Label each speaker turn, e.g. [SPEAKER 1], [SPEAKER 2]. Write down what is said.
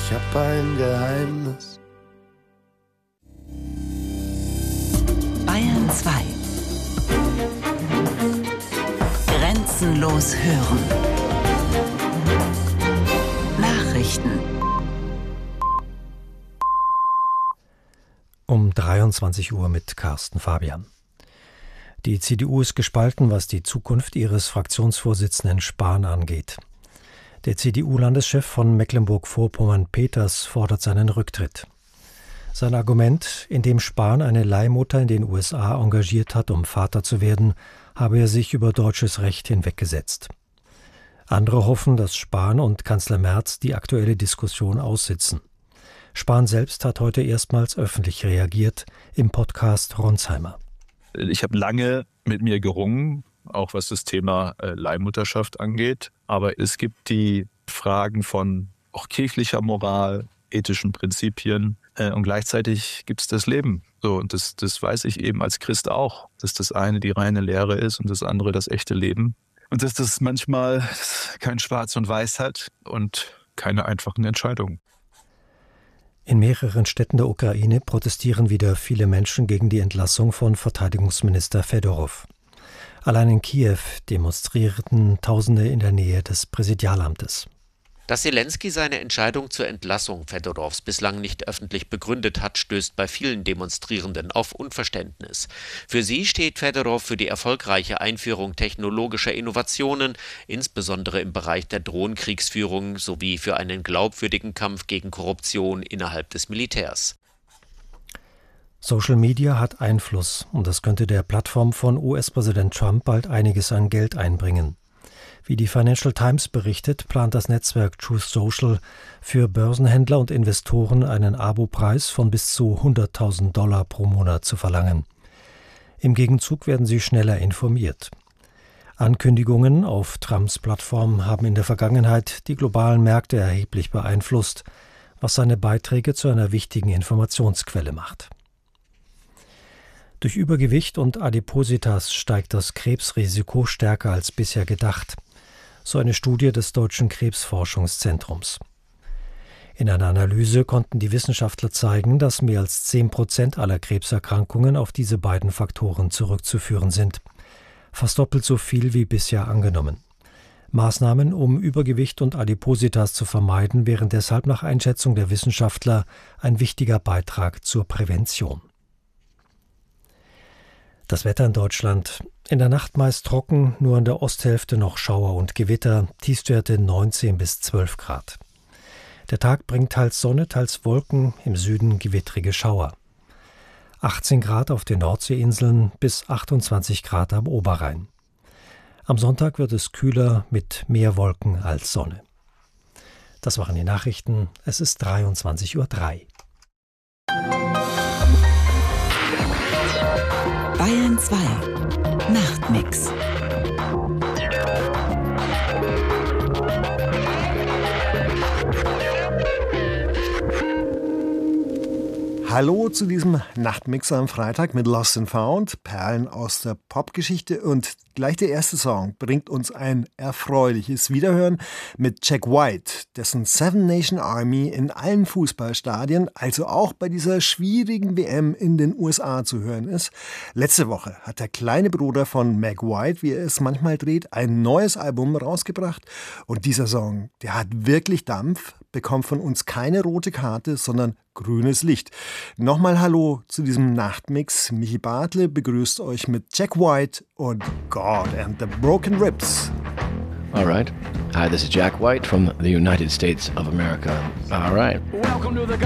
[SPEAKER 1] Ich hab ein Geheimnis.
[SPEAKER 2] Bayern 2. Grenzenlos hören. Nachrichten.
[SPEAKER 3] Um 23 Uhr mit Carsten Fabian. Die CDU ist gespalten, was die Zukunft ihres Fraktionsvorsitzenden Spahn angeht. Der CDU-Landeschef von Mecklenburg-Vorpommern Peters fordert seinen Rücktritt. Sein Argument, indem Spahn eine Leihmutter in den USA engagiert hat, um Vater zu werden, habe er sich über deutsches Recht hinweggesetzt. Andere hoffen, dass Spahn und Kanzler Merz die aktuelle Diskussion aussitzen. Spahn selbst hat heute erstmals öffentlich reagiert im Podcast Ronsheimer.
[SPEAKER 4] Ich habe lange mit mir gerungen, auch was das Thema Leihmutterschaft angeht. Aber es gibt die Fragen von auch kirchlicher Moral, ethischen Prinzipien und gleichzeitig gibt es das Leben. So, und das weiß ich eben als Christ auch, dass das eine die reine Lehre ist und das andere das echte Leben. Und dass das manchmal kein Schwarz und Weiß hat und keine einfachen Entscheidungen.
[SPEAKER 3] In mehreren Städten der Ukraine protestieren wieder viele Menschen gegen die Entlassung von Verteidigungsminister Fedorow. Allein in Kiew demonstrierten Tausende in der Nähe des Präsidialamtes.
[SPEAKER 5] Dass Selenskyj seine Entscheidung zur Entlassung Fedorows bislang nicht öffentlich begründet hat, stößt bei vielen Demonstrierenden auf Unverständnis. Für sie steht Fedorow für die erfolgreiche Einführung technologischer Innovationen, insbesondere im Bereich der Drohnenkriegsführung, sowie für einen glaubwürdigen Kampf gegen Korruption innerhalb des Militärs.
[SPEAKER 3] Social Media hat Einfluss und das könnte der Plattform von US-Präsident Trump bald einiges an Geld einbringen. Wie die Financial Times berichtet, plant das Netzwerk Truth Social für Börsenhändler und Investoren einen Abopreis von bis zu $100.000 pro Monat zu verlangen. Im Gegenzug werden sie schneller informiert. Ankündigungen auf Trumps Plattform haben in der Vergangenheit die globalen Märkte erheblich beeinflusst, was seine Beiträge zu einer wichtigen Informationsquelle macht. Durch Übergewicht und Adipositas steigt das Krebsrisiko stärker als bisher gedacht. So eine Studie des Deutschen Krebsforschungszentrums. In einer Analyse konnten die Wissenschaftler zeigen, dass mehr als 10% aller Krebserkrankungen auf diese beiden Faktoren zurückzuführen sind. Fast doppelt so viel wie bisher angenommen. Maßnahmen, um Übergewicht und Adipositas zu vermeiden, wären deshalb nach Einschätzung der Wissenschaftler ein wichtiger Beitrag zur Prävention. Das Wetter in Deutschland. In der Nacht meist trocken, nur in der Osthälfte noch Schauer und Gewitter, Tiefstwerte 19 bis 12 Grad. Der Tag bringt teils Sonne, teils Wolken, im Süden gewittrige Schauer. 18 Grad auf den Nordseeinseln bis 28 Grad am Oberrhein. Am Sonntag wird es kühler mit mehr Wolken als Sonne. Das waren die Nachrichten. Es ist 23:03 Uhr.
[SPEAKER 2] Bayern 2. Nachtmix.
[SPEAKER 6] Hallo zu diesem Nachtmix am Freitag mit Lost and Found, Perlen aus der Popgeschichte, und gleich der erste Song bringt uns ein erfreuliches Wiederhören mit Jack White, dessen Seven Nation Army in allen Fußballstadien, also auch bei dieser schwierigen WM in den USA zu hören ist. Letzte Woche hat der kleine Bruder von Meg White, wie er es manchmal dreht, ein neues Album rausgebracht, und dieser Song, der hat wirklich Dampf, bekommt von uns keine rote Karte, sondern grünes Licht. Nochmal Hallo zu diesem Nachtmix. Michi Bartle begrüßt euch mit Jack White und God and the Broken Ribs.
[SPEAKER 7] All right. Hi, this is Jack White from the United States of America. All right.
[SPEAKER 8] Welcome to the